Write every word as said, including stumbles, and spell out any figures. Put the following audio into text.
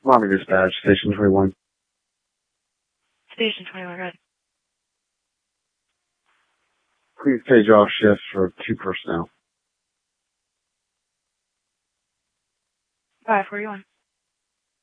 Army Dispatch, Station twenty-one. Station twenty-one, good. Please page off shift for two personnel. five forty-one.